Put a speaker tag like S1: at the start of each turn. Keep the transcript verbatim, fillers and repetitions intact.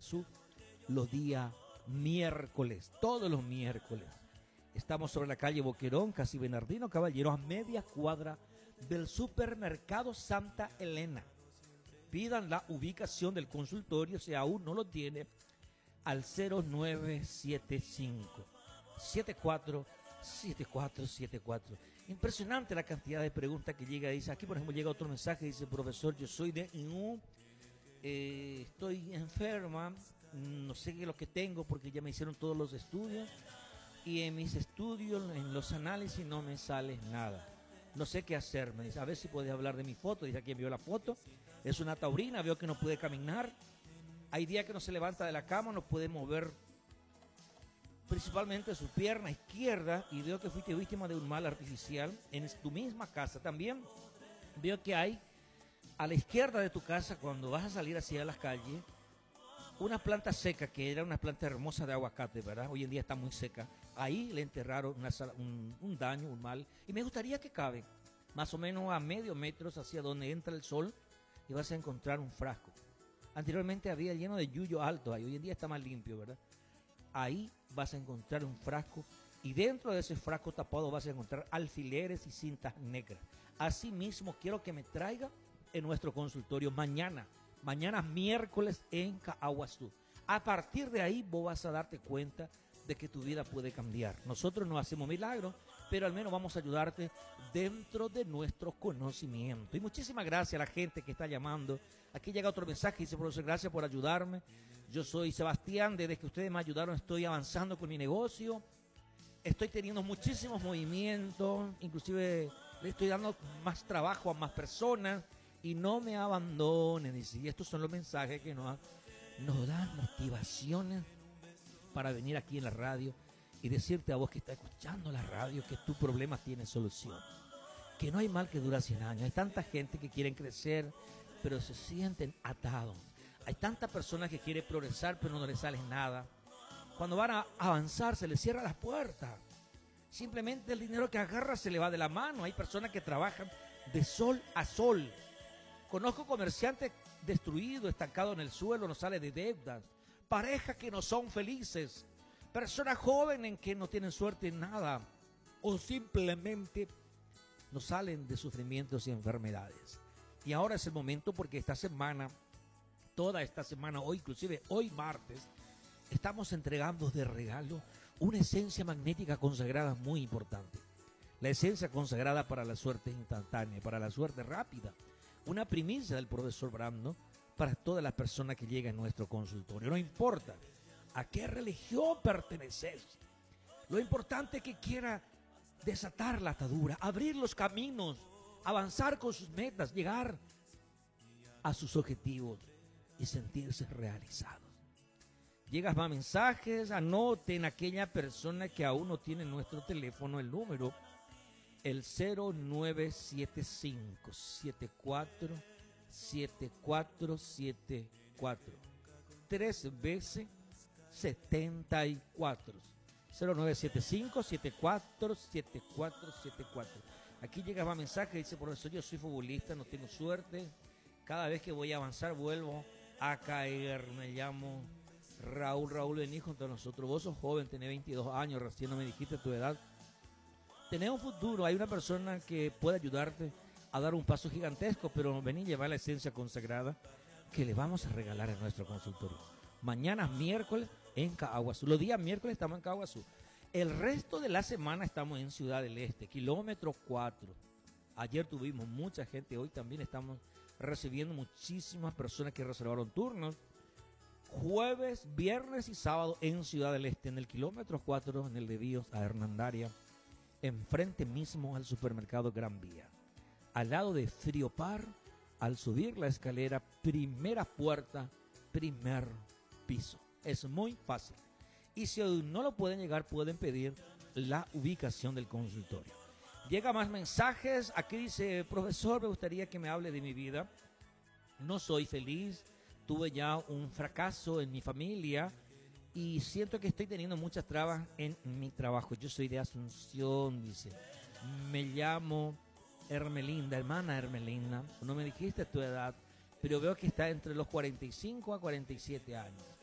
S1: Caguazú los días miércoles, todos los miércoles. Estamos sobre la calle Boquerón, casi Bernardino Caballero, a media cuadra del supermercado Santa Elena. Pidan la ubicación del consultorio si aún no lo tiene al cero nueve siete cinco, siete cuatro siete cuatro siete cuatro. Impresionante la cantidad de preguntas que llega. Dice aquí, por ejemplo, llega otro mensaje, dice: profesor, yo soy de I U, eh, estoy enferma, no sé qué es lo que tengo porque ya me hicieron todos los estudios y en mis estudios, en los análisis no me sale nada. No sé qué hacer. Me dice, a ver si puedes hablar de mi foto. Dice aquí, envió la foto. Es una taurina, veo que no puede caminar. Hay días que no se levanta de la cama, no puede mover principalmente su pierna izquierda, y veo que fuiste víctima de un mal artificial en tu misma casa. También veo que hay a la izquierda de tu casa, cuando vas a salir hacia las calles, una planta seca, que era una planta hermosa de aguacate, ¿verdad? Hoy en día está muy seca. Ahí le enterraron una, un, un daño, un mal, y me gustaría que cabe más o menos a medio metro hacia donde entra el sol, y vas a encontrar un frasco. Anteriormente había lleno de yuyo alto ahí, hoy en día está más limpio, ¿verdad? Ahí vas a encontrar un frasco, y dentro de ese frasco tapado vas a encontrar alfileres y cintas negras. Asimismo, quiero que me traiga en nuestro consultorio mañana, mañana miércoles en Caguazú. A partir de ahí vos vas a darte cuenta de que tu vida puede cambiar. Nosotros no hacemos milagros, pero al menos vamos a ayudarte dentro de nuestro conocimiento. Y muchísimas gracias a la gente que está llamando. Aquí llega otro mensaje, dice: profesor, gracias por ayudarme. Yo soy Sebastián, desde que ustedes me ayudaron estoy avanzando con mi negocio. Estoy teniendo muchísimos movimientos, inclusive le estoy dando más trabajo a más personas y no me abandonen. Dice, y estos son los mensajes que nos, nos dan motivaciones para venir aquí en la radio y decirte a vos que estás escuchando la radio que tu problema tiene solución, que no hay mal que dura cien años. Hay tanta gente que quieren crecer pero se sienten atados. Hay tantas personas que quieren progresar pero no les sale nada. Cuando van a avanzar se les cierra las puertas. Simplemente el dinero que agarra se le va de la mano. Hay personas que trabajan de sol a sol. Conozco comerciantes destruidos, estancados en el suelo, no sale de deudas. Parejas que no son felices, personas jóvenes que no tienen suerte en nada, o simplemente no salen de sufrimientos y enfermedades. Y ahora es el momento, porque esta semana, toda esta semana, hoy inclusive hoy martes, estamos entregando de regalo una esencia magnética consagrada muy importante. La esencia consagrada para la suerte instantánea, para la suerte rápida. Una primicia del profesor Brando para todas las personas que llegan a nuestro consultorio. No importa a qué religión perteneces. Lo importante es que quiera desatar la atadura, abrir los caminos, avanzar con sus metas, llegar a sus objetivos y sentirse realizados. Llegas más mensajes, anoten aquella persona que aún no tiene nuestro teléfono, el número, el cero nueve siete cinco, siete cuatro siete cuatro siete cuatro, tres veces setenta y cuatro, cero nueve siete cinco, siete cuatro siete cuatro siete cuatro. Aquí llega más mensaje, dice: profesor, yo soy futbolista, no tengo suerte, cada vez que voy a avanzar vuelvo a caer. Me llamo Raúl, Raúl vení junto a nosotros. Vos sos joven, tenés veintidós años, recién no me dijiste tu edad. Tenés un futuro, hay una persona que puede ayudarte a dar un paso gigantesco, pero vení, llevar la esencia consagrada que le vamos a regalar en nuestro consultorio. Mañana miércoles en Caguazú. Los días miércoles estamos en Caguazú. El resto de la semana estamos en Ciudad del Este, kilómetro cuatro. Ayer tuvimos mucha gente, hoy también estamos recibiendo muchísimas personas que reservaron turnos. Jueves, viernes y sábado en Ciudad del Este, en el kilómetro cuatro, en el de Víos a Hernandaria, enfrente mismo al supermercado Gran Vía. Al lado de Friopar, al subir la escalera, primera puerta, primer piso. Es muy fácil. Y si no lo pueden llegar, pueden pedir la ubicación del consultorio. Llega más mensajes. Aquí dice: profesor, me gustaría que me hable de mi vida. No soy feliz. Tuve ya un fracaso en mi familia y siento que estoy teniendo muchas trabas en mi trabajo. Yo soy de Asunción, dice. Me llamo Hermelinda, hermana Hermelinda. No me dijiste tu edad, pero veo que está entre los cuarenta y cinco a cuarenta y siete años.